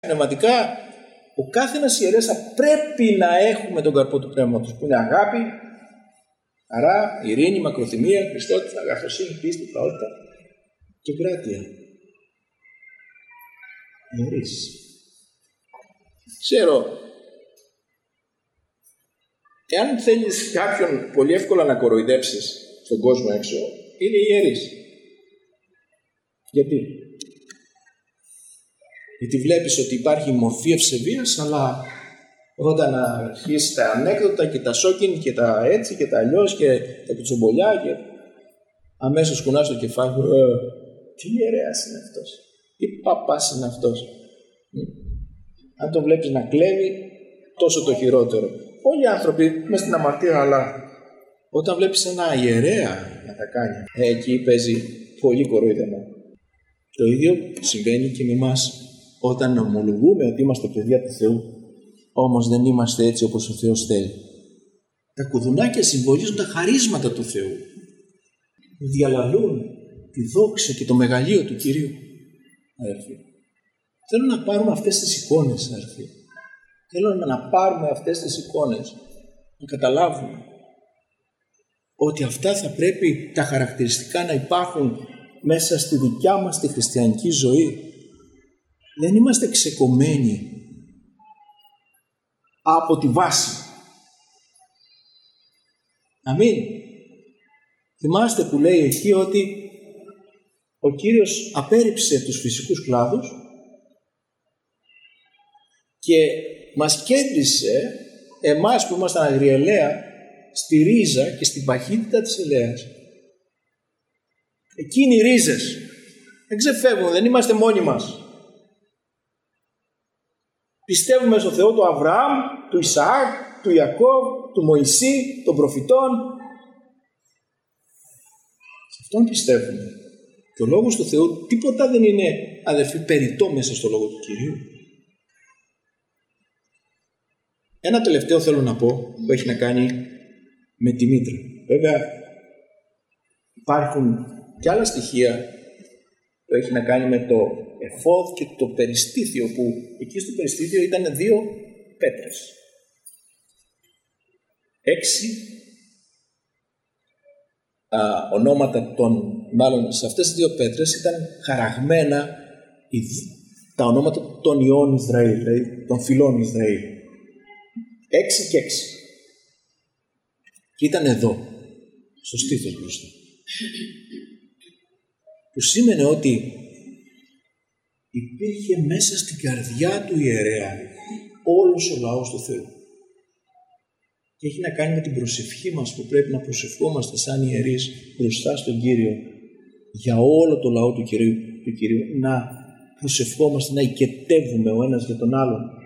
Πνευματικά, ο κάθε ένας ιερέας θα πρέπει να έχουμε τον καρπό του πνεύματος, που είναι αγάπη, χαρά, ειρήνη, μακροθυμία, Χριστότητα, αγαθοσύνη, πίστη, πραότητα και εγκράτεια. Ιερείς. Ξέρω, εάν θέλεις κάποιον πολύ εύκολα να κοροϊδέψεις στον κόσμο έξω, είναι οι ιερείς. Γιατί βλέπεις ότι υπάρχει μορφή ευσεβίας, αλλά όταν αρχίσεις τα ανέκδοτα και τα σόκιν και τα έτσι και τα αλλιώς και τα κουτσομπολιά και αμέσως κουνάς το κεφάλι, τι ιερέας είναι αυτός, τι παπάς είναι αυτός. Αν τον βλέπεις να κλέβει, τόσο το χειρότερο. Όλοι οι άνθρωποι μες στην αμαρτία, αλλά όταν βλέπεις ένα ιερέα να τα κάνει, εκεί παίζει πολύ κοροϊδεμό. Το ίδιο συμβαίνει και με εμάς όταν ομολογούμε ότι είμαστε παιδιά του Θεού, όμως δεν είμαστε έτσι όπως ο Θεός θέλει. Τα κουδουνάκια συμβολίζουν τα χαρίσματα του Θεού. Διαλαλούν τη δόξα και το μεγαλείο του Κυρίου. Αδερφοί, θέλω να πάρουμε αυτές τις εικόνες, αδερφοί. Θέλω να πάρουμε αυτές τις εικόνες, να καταλάβουμε ότι αυτά θα πρέπει τα χαρακτηριστικά να υπάρχουν μέσα στη δικιά μας τη χριστιανική ζωή. Δεν είμαστε ξεκομμένοι από τη βάση. Αμήν. Θυμάστε που λέει εκεί ότι ο Κύριος απέρριψε τους φυσικούς κλάδους και μας κέντρισε εμάς που ήμασταν αγριελαία στη ρίζα και στην παχύτητα της ελαίας. Εκείνοι οι ρίζες δεν ξεφεύγουν, δεν είμαστε μόνοι μας. Πιστεύουμε στο Θεό του Αβραάμ, του Ισαάκ, του Ιακώβ, του Μωυσή, των προφητών. Σε αυτόν πιστεύουμε. Και ο λόγος του Θεού τίποτα δεν είναι, αδερφοί, περιττό μέσα στο λόγο του Κυρίου. Ένα τελευταίο θέλω να πω που έχει να κάνει με τη μήτρα. Βέβαια υπάρχουν και άλλα στοιχεία που έχει να κάνει με το εφόδ και το περιστήθιο, που εκεί στο περιστήθιο ήταν 2 πέτρες. 6 ονόματα μάλλον σε αυτές τις 2 πέτρες ήταν χαραγμένα τα ονόματα των ιών Ισραήλ, δηλαδή των φυλών Ισραήλ. 6 και 6. Και ήταν εδώ, στο στήθος μπροστά. Που σήμαινε ότι υπήρχε μέσα στην καρδιά του ιερέα όλος ο λαός του Θεού. Και έχει να κάνει με την προσευχή μας που πρέπει να προσευχόμαστε σαν ιερείς μπροστά στον Κύριο για όλο το λαό του Κυρίου, να προσευχόμαστε, να οικετεύουμε ο ένας για τον άλλον